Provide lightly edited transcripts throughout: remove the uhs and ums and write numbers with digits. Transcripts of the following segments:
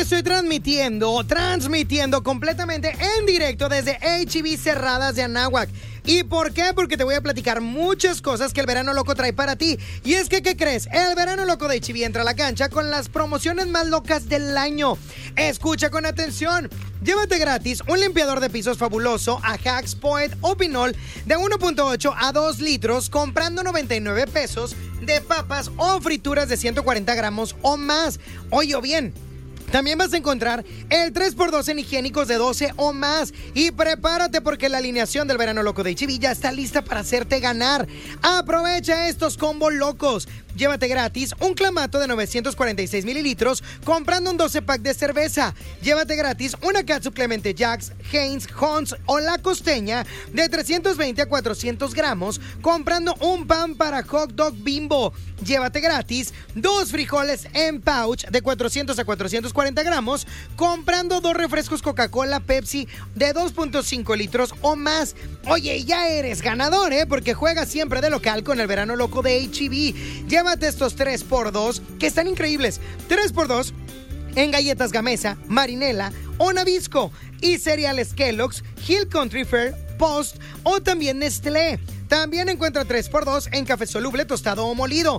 estoy transmitiendo completamente en directo desde H-E-B Cerradas de Anáhuac. ¿Y por qué? Porque te voy a platicar muchas cosas que el Verano Loco trae para ti. Y es que, ¿qué crees? El Verano Loco de H-E-B entra a la cancha con las promociones más locas del año. Escucha con atención. Llévate gratis un limpiador de pisos fabuloso a Hacks Point o Pinol de 1.8 a 2 litros comprando 99 pesos de papas o frituras de 140 gramos o más. Oye, bien. También vas a encontrar el 3x2 en higiénicos de 12 o más. Y prepárate porque la alineación del Verano Loco de H-E-B ya está lista para hacerte ganar. Aprovecha estos combos locos. Llévate gratis un clamato de 946 mililitros comprando un 12-pack de cerveza. Llévate gratis una catsup Clemente Jacks, Heinz, Hans o La Costeña de 320 a 400 gramos comprando un pan para hot dog Bimbo. Llévate gratis 2 frijoles en pouch de 400 a 440 gramos comprando 2 refrescos Coca-Cola Pepsi de 2.5 litros o más. Oye, ya eres ganador, porque juegas siempre de local con el Verano Loco de H-E-B. Llévate estos 3x2 que están increíbles. 3x2 en galletas Gamesa, Marinela o Nabisco y cereales Kellogg's, Hill Country Fair, Post o también Nestlé. También encuentra 3x2 en café soluble, tostado o molido,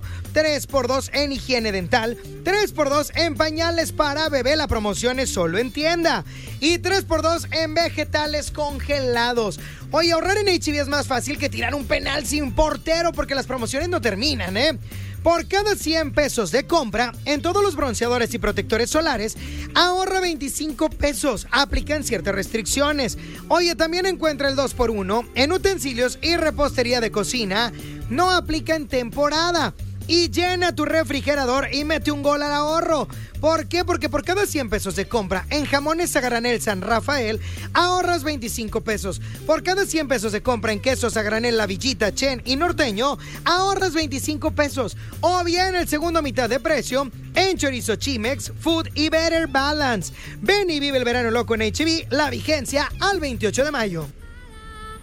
3x2 en higiene dental, 3x2 en pañales para bebé, la promoción es solo en tienda, y 3x2 en vegetales congelados. Oye, ahorrar en H-E-B es más fácil que tirar un penal sin portero porque las promociones no terminan, Por cada 100 pesos de compra en todos los bronceadores y protectores solares, ahorra 25 pesos. Aplican ciertas restricciones. Oye, también encuentra el 2x1 en utensilios y repostería de cocina. No aplica en temporada. Y llena tu refrigerador y mete un gol al ahorro. ¿Por qué? Porque por cada 100 pesos de compra en jamones a granel San Rafael, ahorras 25 pesos. Por cada 100 pesos de compra en quesos a granel La Villita, Chen y Norteño, ahorras 25 pesos. O bien el segundo a mitad de precio en chorizo Chimex, Food y Better Balance. Ven y vive el Verano Loco en H-E-B, la vigencia al 28 de mayo.